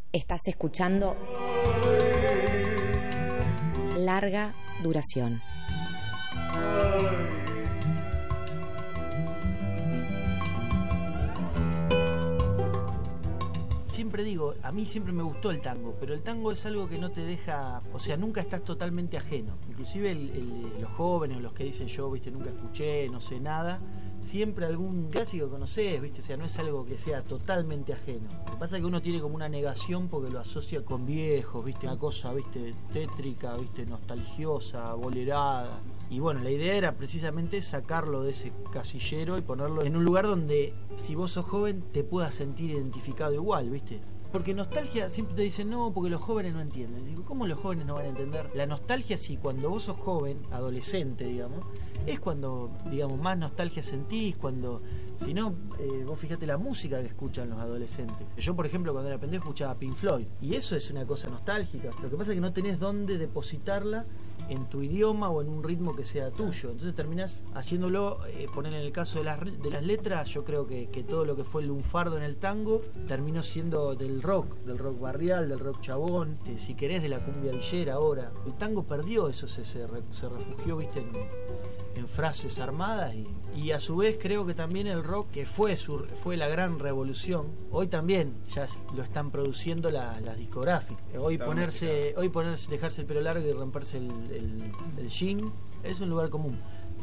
Estás escuchando Larga Duración. Siempre digo, a mí siempre me gustó el tango, pero el tango es algo que no te deja, o sea, nunca estás totalmente ajeno. Inclusive los jóvenes, los que dicen yo, viste, nunca escuché, no sé nada, siempre algún clásico conocés, viste, o sea, no es algo que sea totalmente ajeno. Lo que pasa es que uno tiene como una negación porque lo asocia con viejos, viste, una cosa, viste, tétrica, viste, nostalgiosa, bolerada. Y bueno, la idea era precisamente sacarlo de ese casillero y ponerlo en un lugar donde, si vos sos joven, te puedas sentir identificado igual, ¿viste? Porque nostalgia, siempre te dicen, no, porque los jóvenes no entienden. Digo, ¿cómo los jóvenes no van a entender? La nostalgia, sí, cuando vos sos joven, adolescente, digamos, es cuando, digamos, más nostalgia sentís, cuando... Si no, vos fíjate la música que escuchan los adolescentes. Yo, por ejemplo, cuando era pendejo escuchaba Pink Floyd. Y eso es una cosa nostálgica. Lo que pasa es que no tenés dónde depositarla en tu idioma o en un ritmo que sea tuyo. Entonces terminás haciéndolo, poner en el caso de las letras, yo creo que todo lo que fue el lunfardo en el tango terminó siendo del rock barrial, del rock chabón, si querés de la cumbia villera ahora. El tango perdió eso, se refugió, viste, en frases armadas y a su vez creo que también el rock, que fue la gran revolución, hoy también ya lo están produciendo las discográficas. Hoy ponerse, dejarse el pelo largo y romperse el jean es un lugar común.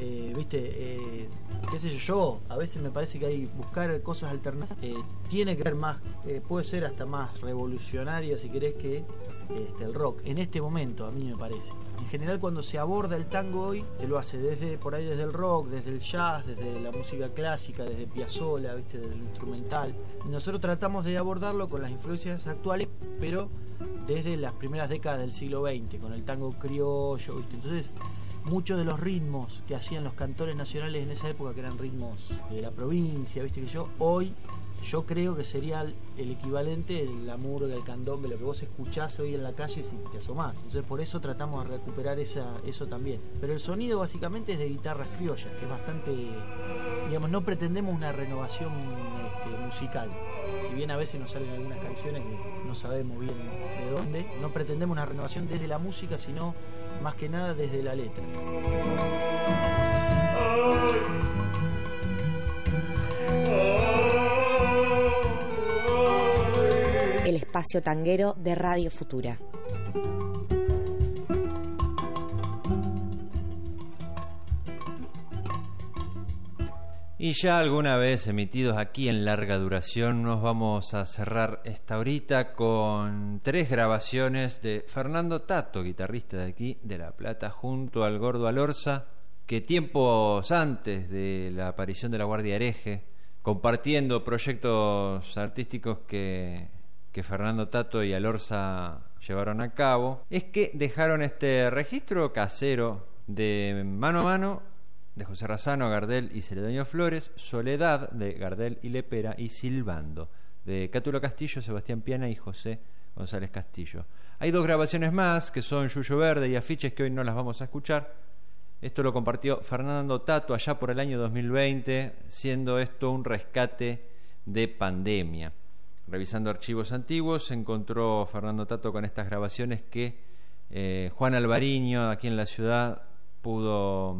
Viste, qué sé yo, a veces me parece que hay buscar cosas alternativas, tiene que ver más, puede ser hasta más revolucionario si querés que el rock en este momento, a mí me parece. En general, cuando se aborda el tango hoy, se lo hace desde el rock, desde el jazz, desde la música clásica, desde Piazzolla, viste, desde lo instrumental. Y nosotros tratamos de abordarlo con las influencias actuales, pero desde las primeras décadas del siglo XX, con el tango criollo, viste. Entonces, muchos de los ritmos que hacían los cantores nacionales en esa época, que eran ritmos de la provincia, viste, que hoy yo creo que sería el equivalente del murga, del candombe, lo que vos escuchás hoy en la calle si te asomás. Entonces por eso tratamos de recuperar eso también. Pero el sonido básicamente es de guitarras criollas, que es bastante, digamos, no pretendemos una renovación musical. Si bien a veces nos salen algunas canciones que no sabemos bien de dónde, no pretendemos una renovación desde la música, sino más que nada desde la letra. El espacio tanguero de Radio Futura. Y ya alguna vez emitidos aquí en Larga Duración, nos vamos a cerrar esta horita con 3 grabaciones de Fernando Tato, guitarrista de aquí de La Plata, junto al Gordo Alorza, que tiempos antes de la aparición de La Guardia Hereje, compartiendo proyectos artísticos que Fernando Tato y Alorza llevaron a cabo, es que dejaron este registro casero de Mano a Mano de José Razzano, Gardel y Celedonio Flores, Soledad de Gardel y Lepera y Silbando de Cátulo Castillo, Sebastián Piana y José González Castillo. Hay 2 grabaciones más que son Yuyo Verde y Afiches, que hoy no las vamos a escuchar. Esto lo compartió Fernando Tato allá por el año 2020, siendo esto un rescate de pandemia. Revisando archivos antiguos, se encontró Fernando Tato con estas grabaciones que Juan Alvariño, aquí en la ciudad, pudo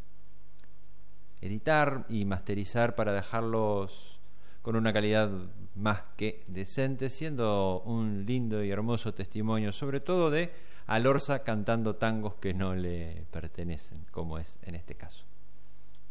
editar y masterizar para dejarlos con una calidad más que decente, siendo un lindo y hermoso testimonio, sobre todo de Alorza cantando tangos que no le pertenecen, como es en este caso.